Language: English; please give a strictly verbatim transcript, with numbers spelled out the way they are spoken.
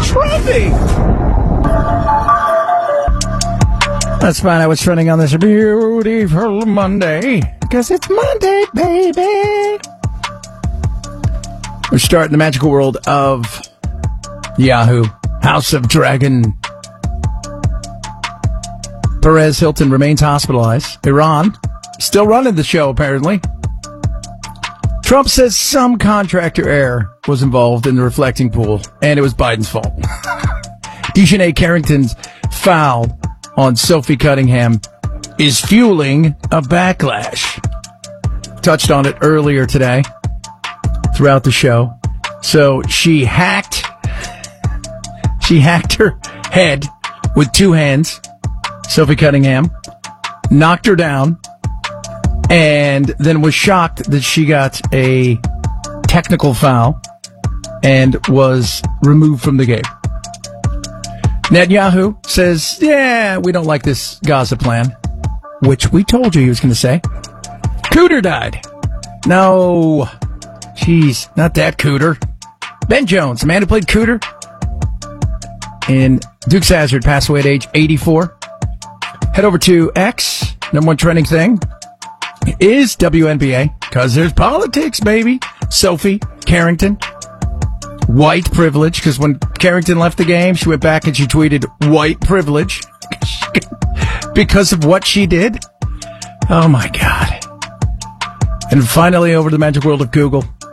trending? Let's find out what's trending on this beautiful Monday. Because it's Monday, baby. We're starting the magical world of Yahoo. House of Dragon. Perez Hilton remains hospitalized. Iran still running the show, apparently. Trump says some contractor error was involved in the reflecting pool, and it was Biden's fault. Dejanay Carrington's foul on Sophie Cunningham is fueling a backlash. Touched on it earlier today throughout the show. So she hacked, she hacked her head with two hands, Sophie Cunningham, knocked her down, and then was shocked that she got a technical foul and was removed from the game. Netanyahu says, yeah, we don't like this Gaza plan, which we told you he was going to say. Cooter died. No. Jeez, not that Cooter. Ben Jones, the man who played Cooter in Dukes Hazzard, passed away at age eighty-four. Head over to X. Number one trending thing is W N B A, because there's politics, baby. Sophie Carrington, white privilege, because when Carrington left the game, she went back and she tweeted white privilege because of what she did. Oh, my God. And finally, over to the magic world of Google.